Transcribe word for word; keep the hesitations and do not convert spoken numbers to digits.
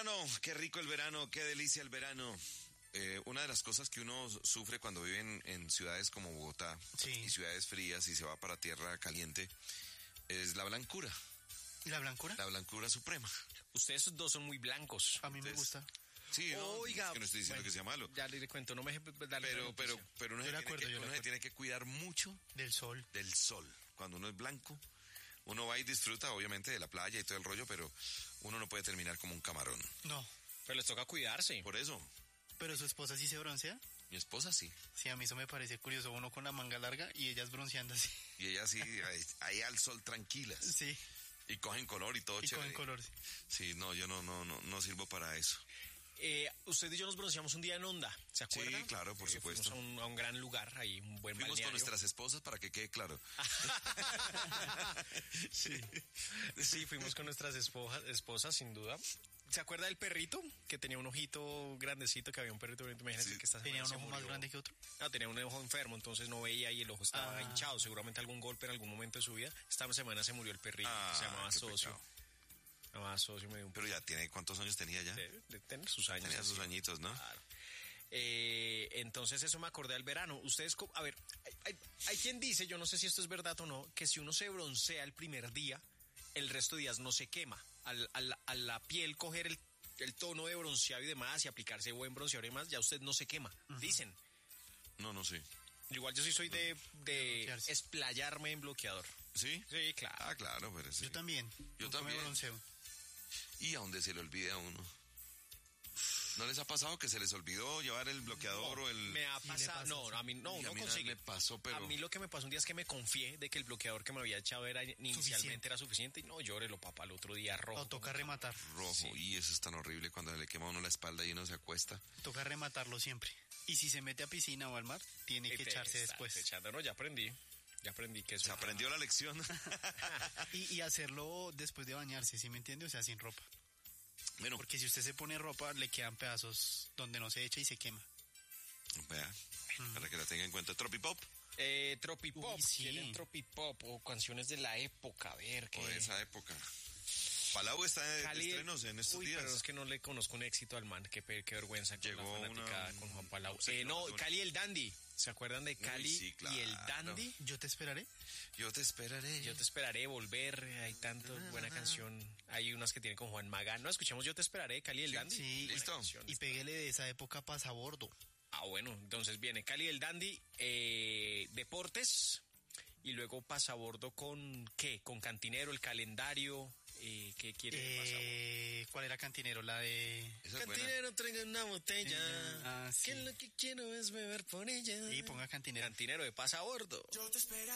verano, qué rico el verano, qué delicia el verano. Eh, una de las cosas que uno sufre cuando vive en, en ciudades como Bogotá, sí, y ciudades frías y se va para tierra caliente, es la blancura. ¿La blancura? La blancura suprema. Ustedes dos son muy blancos. A mí Entonces, me gusta. Sí, no, Oiga, es que no estoy diciendo bueno, que sea malo. Ya le cuento, no me deje darle Pero, la pero, noticia. pero uno, se Yo de tiene, acuerdo, que, yo de uno se acuerdo. tiene que cuidar mucho Del sol. del sol. Cuando uno es blanco, uno va y disfruta obviamente de la playa y todo el rollo, pero uno no puede terminar como un camarón. No. Pero les toca cuidarse. Por eso, Pero su esposa sí se broncea. mi esposa sí. Sí, a mí eso me parece curioso. Uno con la manga larga y ellas bronceando así. Y ella sí, ahí, ahí al sol tranquilas. Sí. Y cogen color y todo Y chévere. con color. Sí. Sí, no, yo no, no, no, no sirvo para eso. Eh, usted y yo nos bronceamos un día en Onda, ¿se acuerdan? Sí, claro, por Eh, supuesto. Fuimos a un, a un gran lugar, ahí un buen Fuimos balneario. con nuestras esposas para que quede claro. Sí. Sí, fuimos con nuestras esposas, esposas, sin duda. ¿Se acuerda del perrito? Que tenía un ojito grandecito, que había un perrito, imagínense Sí. que esta Tenía semana un se ojo más murió. grande que otro. No, tenía un ojo enfermo, entonces no veía y el ojo estaba Ah. hinchado, seguramente algún golpe en algún momento de su vida. Esta semana se murió el perrito, Ah, se llamaba qué Socio. pecado. Se llamaba Socio, me dio un Pero ya tiene, ¿cuántos años tenía ya? de, de tener sus años. Tenía sus así. añitos, ¿no? Claro. Eh, entonces eso me acordé del verano. Ustedes, co- a ver, hay, hay, hay quien dice, yo no sé si esto es verdad o no, que si uno se broncea el primer día, el resto de días no se quema. Al, al, a la piel coger el, el tono de bronceado y demás y aplicarse buen bronceador y demás, ya usted no se quema. Uh-huh. Dicen. No, no, sí. Igual yo sí soy de, de broncearse. esplayarme en bloqueador. ¿Sí? Sí, claro. Ah, claro, pero sí. Yo también. Yo Nunca también. me bronceo. Y a donde se le olvide a uno. ¿No les ha pasado que se les olvidó llevar el bloqueador o el...? Me ha Sí le pasado, pasa, no, sí. a mí no, Y a no mí una vez consigue. me pasó, pero... A mí lo que me pasó un día es que me confié de que el bloqueador que me había echado era inicialmente Suficiente. era suficiente y no, llórelo, papá, el otro día rojo. O toca rematar. Rojo, Sí. y eso es tan horrible cuando le quema a uno la espalda y uno se acuesta. Toca rematarlo siempre. Y si se mete a piscina o al mar, tiene que Y te echarse estás después. echando. No, ya aprendí. Ya aprendí que eso. Se aprendió la lección. Y, y hacerlo después de bañarse, ¿sí me entiende? O sea, sin ropa. Bueno, Porque si usted se pone ropa, le quedan pedazos donde no se echa y se quema. vea, para que la tenga en cuenta. Tropipop, Eh, Tropipop. Uy, sí. ¿Quieren Tropipop o canciones de la época? A ver, o de que esa época. Palau está de, de Cali- estrenos en estos Uy, días. pero es que no le conozco un éxito al man. Qué, pe- qué vergüenza con Llegó la fanaticada una- con Juan Palau. Sí, Eh, no, no, Cali el Dandy. ¿Se acuerdan de Cali sí, claro. y el Dandy? Yo te esperaré. Yo te esperaré. Yo te esperaré, volver, hay tanto buena canción, hay unas que tienen con Juan Magán. No, escuchemos Yo te esperaré, Cali y el Sí, Dandy. Sí, Buena listo. canción. Y péguele de esa época pasabordo. Ah, bueno, entonces viene Cali y el Dandy, eh, Deportes, y luego Pasabordo con, ¿qué? Con Cantinero, el calendario, eh, ¿qué quiere Pasabordo? Eh, ¿Cuál era Cantinero? La de... Esa es buena. Cantinero, traiga una botella, Ah, sí. que lo que quiero es beber por ella. Y ponga Cantinero. Cantinero de Pasabordo. Yo te espero.